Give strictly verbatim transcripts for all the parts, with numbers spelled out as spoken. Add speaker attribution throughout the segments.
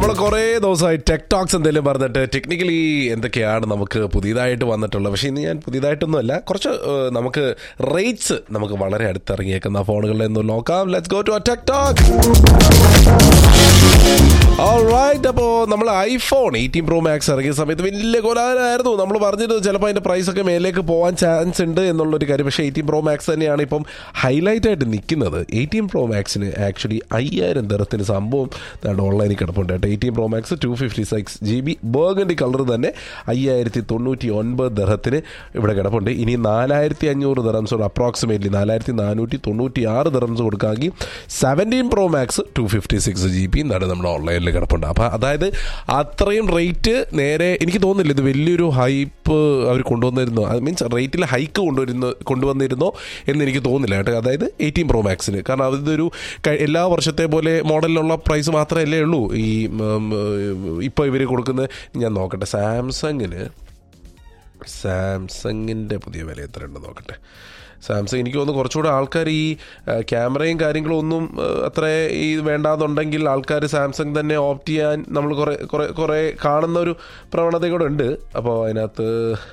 Speaker 1: നമ്മൾ കുറേ ദിവസമായി ടെക് ടോക്സ് എന്തെങ്കിലും പറഞ്ഞിട്ട് ടെക്നിക്കലി എന്തൊക്കെയാണ് നമുക്ക് പുതിയതായിട്ട് വന്നിട്ടുള്ളത്. പക്ഷേ ഇന്ന് ഞാൻ പുതിയതായിട്ടൊന്നുമല്ല, കുറച്ച് നമുക്ക് റേറ്റ്സ് നമുക്ക് വളരെ അടുത്തിറങ്ങിയേക്കുന്ന ഫോണുകളിൽ നിന്ന് നോക്കാം. Let's go to tech talk. Alright, അപ്പോൾ നമ്മൾ ഐഫോൺ എയ്റ്റീൻ പ്രോ മാക്സ് ഇറങ്ങിയ സമയത്ത് വലിയ കോലാഹലമായിരുന്നു. നമ്മൾ പറഞ്ഞിരുന്നു ചിലപ്പോൾ അതിൻ്റെ പ്രൈസൊക്കെ മേലേക്ക് പോകാൻ ചാൻസ് ഉണ്ട് എന്നുള്ളൊരു കാര്യം. പക്ഷേ എയ്റ്റീൻ പ്രോ മാക്സ് തന്നെയാണ് ഇപ്പം ഹൈലൈറ്റ് ആയിട്ട് നിൽക്കുന്നത്. എയ്റ്റീൻ പ്രോ മാക്സിന് ആക്ച്വലി അയ്യായിരം ദർഹത്തിന് സംഭവം ഓൺലൈനിൽ കിടപ്പുണ്ട് കേട്ടോ. Eighteen pro max to fifty six G B burgundy colour തന്നെ അയ്യായിരത്തി തൊണ്ണൂറ്റി ഒൻപത് ദർഹത്തിന് ഇവിടെ കിടപ്പുണ്ട്. ഇനി നാലായിരത്തി അഞ്ഞൂറ് ദർഹംസോട് അപ്രോക്സിമേറ്റ്ലി നാലായിരത്തി നാനൂറ്റി തൊണ്ണൂറ്റി ആറ് dirhams കൊടുക്കാമെങ്കിൽ seventeen pro max to fifty six G B എന്നാണ് നമ്മുടെ ഓൺലൈനിൽ കിടപ്പുണ്ട്. അപ്പോൾ അതായത് അത്രയും റേറ്റ് നേരെ എനിക്ക് തോന്നുന്നില്ല ഇത് വലിയൊരു ഹൈപ്പ് അവർ കൊണ്ടുവന്നിരുന്നോ, അത് മീൻസ് റേറ്റിൽ ഹൈക്ക് കൊണ്ടുവരുന്ന കൊണ്ടുവന്നിരുന്നോ എന്ന് എനിക്ക് തോന്നുന്നില്ല കേട്ടോ. അതായത് എയ്റ്റീൻ പ്രോ മാക്സിന്, കാരണം അതൊരു എല്ലാ വർഷത്തെ പോലെ മോഡലിലുള്ള പ്രൈസ് മാത്രമല്ലേ ഉള്ളൂ. ഈ ഇപ്പോൾ ഇവർ കൊടുക്കുന്നത് ഞാൻ നോക്കട്ടെ, സാംസങ്ങിന് സാംസങ്ങിൻ്റെ പുതിയ വില എത്രയുണ്ടെന്ന് നോക്കട്ടെ. സാംസങ് എനിക്ക് തോന്നുന്നു കുറച്ചുകൂടെ ആൾക്കാർ ഈ ക്യാമറയും കാര്യങ്ങളും ഒന്നും അത്ര ഈ വേണ്ടാന്നുണ്ടെങ്കിൽ ആൾക്കാർ സാംസങ് തന്നെ ഓപ്റ്റ് ചെയ്യാൻ നമ്മൾ കുറേ കുറേ കുറേ കാണുന്ന ഒരു പ്രവണത കൂടെ ഉണ്ട്. അപ്പോൾ അതിനകത്ത്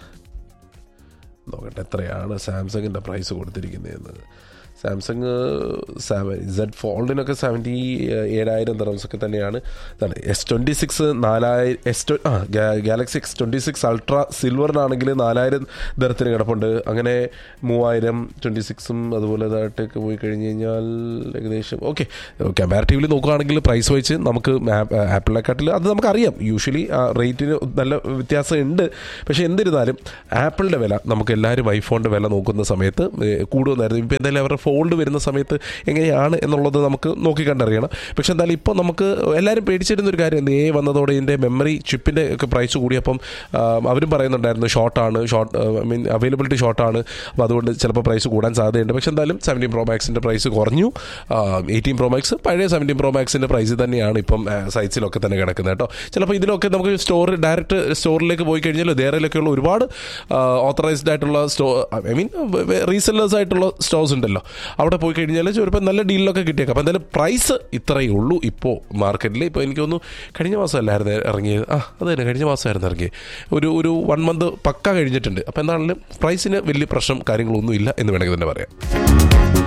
Speaker 1: നോക്കട്ടെ എത്രയാണ് സാംസങ്ങിൻ്റെ price കൊടുത്തിരിക്കുന്നതെന്ന്. Samsung seven Z ഫോൾഡിനൊക്കെ seventy ഏഴായിരം ദർഹംസൊക്കെ തന്നെയാണ്. ഇതാണ് എസ് ട്വൻറ്റി സിക്സ് നാലായിരം എസ് ആ Galaxy X twenty six ultra സിൽവറിനാണെങ്കിൽ നാലായിരം ദർഹത്തിന് കിടപ്പുണ്ട്. അങ്ങനെ മൂവായിരം ട്വൻറ്റി സിക്സും അതുപോലെ ഇതായിട്ടൊക്കെ പോയി കഴിഞ്ഞ് കഴിഞ്ഞാൽ ഏകദേശം ഓക്കെ കമ്പാരിറ്റീവ്ലി നോക്കുകയാണെങ്കിൽ പ്രൈസ് വെച്ച് നമുക്ക് ആപ്പിളിനെക്കാട്ടിൽ അത് നമുക്കറിയാം യൂഷ്വലി ആ റേറ്റിന് നല്ല വ്യത്യാസം ഉണ്ട്. പക്ഷേ എന്നിരുന്നാലും ആപ്പിളിൻ്റെ വില നമുക്ക് എല്ലാവരും ഐഫോണിൻ്റെ വില നോക്കുന്ന സമയത്ത് കൂടുതലായിരുന്നു. ഇപ്പോൾ എന്തായാലും അവരുടെ ഫോൾഡ് വരുന്ന സമയത്ത് എങ്ങനെയാണ് എന്നുള്ളത് നമുക്ക് നോക്കി കണ്ടറിയണം. പക്ഷെ എന്തായാലും ഇപ്പോൾ നമുക്ക് എല്ലാവരും പേടിച്ചിരുന്നൊരു കാര്യം എ വന്നതോടെ ഇതിൻ്റെ മെമ്മറി ചിപ്പിൻ്റെ ഒക്കെ പ്രൈസ് കൂടിയപ്പം അവരും പറയുന്നുണ്ടായിരുന്നു ഷോർട്ടാണ് ഷോർട്ട് ഐ മീൻ അവൈലബിലിറ്റി ഷോർട്ടാണ്, അപ്പോൾ അതുകൊണ്ട് ചിലപ്പോൾ പ്രൈസ് കൂടാൻ സാധ്യതയുണ്ട്. പക്ഷെ എന്തായാലും സെവൻറ്റീൻ പ്രോ മാക്സിൻ്റെ പ്രൈസ് കുറഞ്ഞു. എയ്റ്റീൻ പ്രോ മാക്സ് പഴയ സെവൻറ്റീൻ പ്രോ മാക്സിൻ്റെ പ്രൈസ് തന്നെയാണ് ഇപ്പം സൈറ്റ്സിലൊക്കെ തന്നെ കിടക്കുന്നത് കേട്ടോ. ചിലപ്പോൾ ഇതിലൊക്കെ നമുക്ക് സ്റ്റോർ ഡയറക്റ്റ് സ്റ്റോറിലേക്ക് പോയി കഴിഞ്ഞാൽ വേറെയിലൊക്കെയുള്ള ഒരുപാട് ഓത്തറൈസ്ഡ് ആയിട്ടുള്ള സ്റ്റോ ഐ മീൻ റീസെല്ലേഴ്സ് ആയിട്ടുള്ള സ്റ്റോഴ്സ് ഉണ്ടല്ലോ, അവിടെ പോയി കഴിഞ്ഞാൽ ചിലപ്പോൾ നല്ല ഡീലിലൊക്കെ കിട്ടിയേക്കാം. അപ്പോൾ എന്തായാലും പ്രൈസ് ഇത്രയേ ഉള്ളൂ ഇപ്പോൾ മാർക്കറ്റിൽ. ഇപ്പോൾ എനിക്ക് തോന്നുന്നു കഴിഞ്ഞ മാസമല്ലായിരുന്നു ഇറങ്ങിയത്, ആ അത് തന്നെ കഴിഞ്ഞ മാസമായിരുന്നു ഇറങ്ങിയത്. ഒരു ഒരു വൺ മന്ത് പക്ക കഴിഞ്ഞിട്ടുണ്ട്. അപ്പോൾ എന്താണെങ്കിലും പ്രൈസിന് വലിയ പ്രശ്നം കാര്യങ്ങളൊന്നും ഇല്ല എന്ന് വേണമെങ്കിൽ തന്നെ പറയാം.